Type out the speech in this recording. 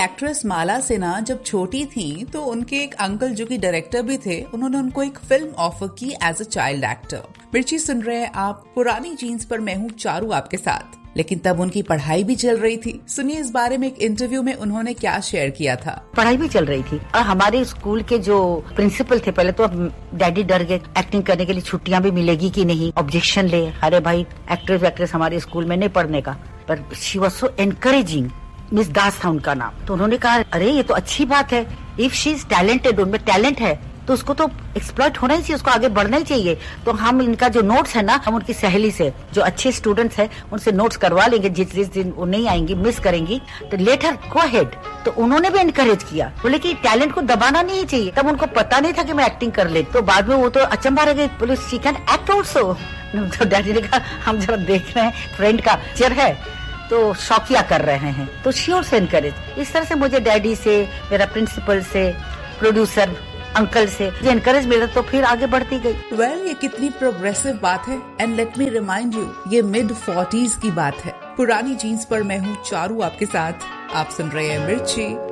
Actress Mala Sinha जब छोटी थी तो उनके एक अंकल जो कि डायरेक्टर भी थे, उन्होंने उनको एक फिल्म ऑफर की एज अ चाइल्ड एक्टर। मिर्ची सुन रहे हैं आप पुरानी जीन्स पर, मैं हूँ चारू आपके साथ। लेकिन तब उनकी पढ़ाई भी चल रही थी। सुनिए इस बारे में एक इंटरव्यू में उन्होंने क्या शेयर किया था। पढ़ाई भी चल रही थी और हमारे स्कूल के जो प्रिंसिपल थे, पहले तो डैडी डर गए एक्टिंग करने के लिए, छुट्टियां भी मिलेगी कि नहीं, ऑब्जेक्शन ले, अरे भाई एक्ट्रेस हमारे स्कूल में नहीं पढ़ने का। पर she was so encouraging, miss दास था उनका नाम। तो उन्होंने कहा अरे ये तो अच्छी बात है, इफ शी इज टैलेंटेड, उनमें टैलेंट है तो उसको तो एक्सप्लॉइट होना ही चाहिए, उसको आगे बढ़ना ही चाहिए। तो हम इनका जो नोट्स है ना, हम उनकी सहेली से जो अच्छे स्टूडेंट्स हैं उनसे नोट्स करवा लेंगे, जिस दिन वो नहीं आएंगी, मिस करेंगी तो लेट हर गो अहेड। तो उन्होंने भी एनकरेज किया, बोले कि टैलेंट को दबाना नहीं चाहिए। तब उनको पता नहीं था कि मैं एक्टिंग कर ले, तो बाद में वो तो अचंभा रह गई, बोले शी कैन एक्ट ऑल्सो। तो डैडी ने कहा हम जरा देख रहे हैं, फ्रेंड का पिक्चर है तो शौकिया कर रहे हैं, तो शी ऑल्सो एनकरेज। इस तरह से मुझे डैडी से, मेरा प्रिंसिपल से, प्रोड्यूसर अंकल से एनकरेज मिला तो फिर आगे बढ़ती गई। वेल, ये कितनी प्रोग्रेसिव बात है। And let me remind you, ये मिड 40s की बात है। पुरानी जीन्स पर मैं हूँ चारू आपके साथ। आप सुन रहे हैं मिर्ची।